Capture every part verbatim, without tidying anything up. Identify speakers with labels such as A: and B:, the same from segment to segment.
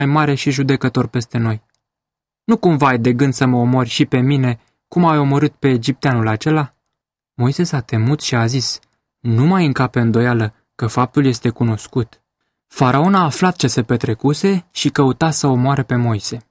A: mai mare și judecător peste noi? Nu cumva ai de gând să mă omori și pe mine, cum ai omorât pe egipteanul acela?" Moise s-a temut și a zis, nu mai încape îndoială că faptul este cunoscut. Faraon a aflat ce se petrecuse și căuta să omoare pe Moise.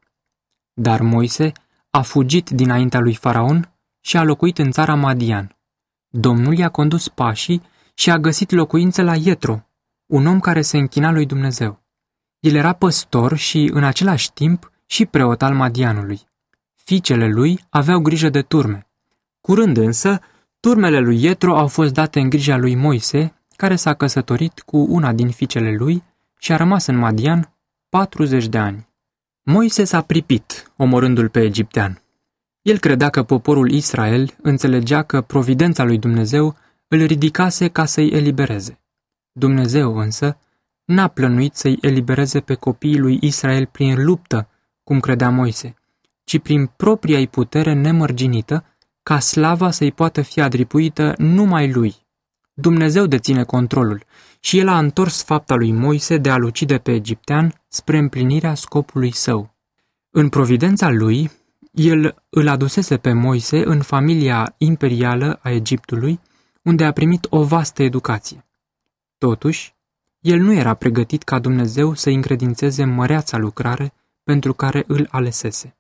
A: Dar Moise a fugit dinaintea lui Faraon și a locuit în țara Madian. Domnul i-a condus pașii și a găsit locuință la Ietro, un om care se închina lui Dumnezeu. El era păstor și, în același timp, și preot al Madianului. Fiicele lui aveau grijă de turme. Curând însă, turmele lui Ietro au fost date în grija lui Moise, care s-a căsătorit cu una din fiicele lui și a rămas în Madian patruzeci de ani. Moise s-a pripit, omorându-l pe egiptean. El credea că poporul Israel înțelegea că providența lui Dumnezeu îl ridicase ca să-i elibereze. Dumnezeu însă n-a plănuit să-i elibereze pe copiii lui Israel prin luptă, cum credea Moise, ci prin propria-i putere nemărginită, ca slava să-i poată fi adripuită numai lui. Dumnezeu deține controlul și el a întors fapta lui Moise de a-l ucide pe egiptean spre împlinirea scopului său. În providența lui, el îl adusese pe Moise în familia imperială a Egiptului, unde a primit o vastă educație. Totuși, el nu era pregătit ca Dumnezeu să-i încredințeze măreața lucrare pentru care îl alesese.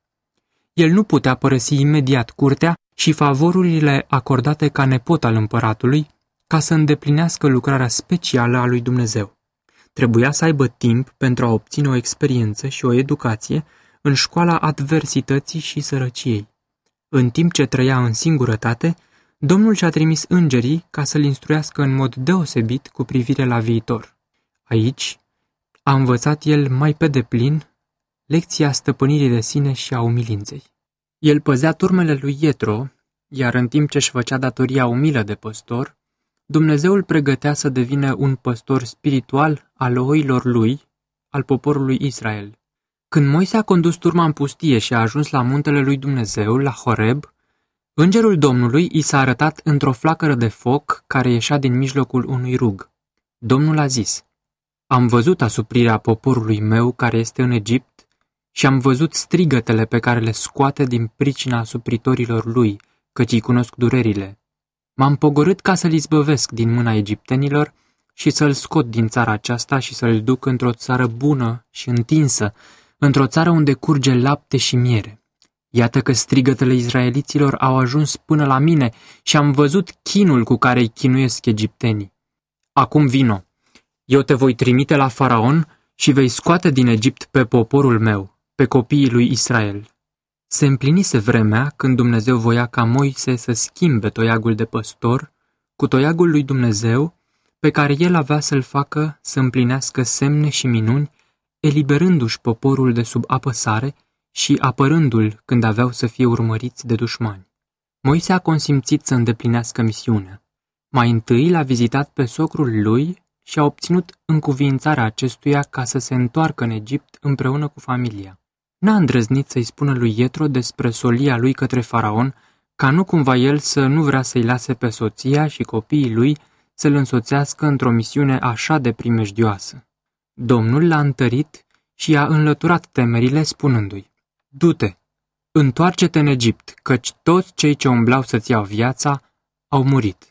A: El nu putea părăsi imediat curtea și favorurile acordate ca nepot al împăratului, ca să îndeplinească lucrarea specială a lui Dumnezeu. Trebuia să aibă timp pentru a obține o experiență și o educație în școala adversității și sărăciei. În timp ce trăia în singurătate, Domnul și-a trimis îngerii ca să-l instruiască în mod deosebit cu privire la viitor. Aici a învățat el mai pe deplin lecția stăpânirii de sine și a umilinței. El păzea turmele lui Ietro, iar în timp ce își făcea datoria umilă de păstor, Dumnezeu îl pregătea să devină un păstor spiritual al oilor lui, al poporului Israel. Când Moise a condus turma în pustie și a ajuns la muntele lui Dumnezeu, la Horeb, îngerul Domnului i s-a arătat într-o flacără de foc care ieșea din mijlocul unui rug. Domnul a zis, am văzut asuprirea poporului meu care este în Egipt și am văzut strigătele pe care le scoate din pricina asupritorilor lui, căci îi cunosc durerile. M-am pogorât ca să-l izbăvesc din mâna egiptenilor și să-l scot din țara aceasta și să-l duc într-o țară bună și întinsă, într-o țară unde curge lapte și miere. Iată că strigătele izraeliților au ajuns până la mine și am văzut chinul cu care îi chinuiesc egiptenii. Acum vino, eu te voi trimite la Faraon și vei scoate din Egipt pe poporul meu, pe copiii lui Israel. Se împlinise vremea când Dumnezeu voia ca Moise să schimbe toiagul de păstor cu toiagul lui Dumnezeu, pe care el avea să-l facă să împlinească semne și minuni, eliberându-și poporul de sub apăsare și apărându-l când aveau să fie urmăriți de dușmani. Moise a consimțit să îndeplinească misiunea. Mai întâi l-a vizitat pe socrul lui și a obținut încuviințarea acestuia ca să se întoarcă în Egipt împreună cu familia. N-a îndrăznit să-i spună lui Ietro despre solia lui către Faraon, ca nu cumva el să nu vrea să-i lase pe soția și copiii lui să-l însoțească într-o misiune așa de primejdioasă. Domnul l-a întărit și i-a înlăturat temerile spunându-i, du-te, întoarce-te în Egipt, căci toți cei ce umblau să-ți iau viața au murit.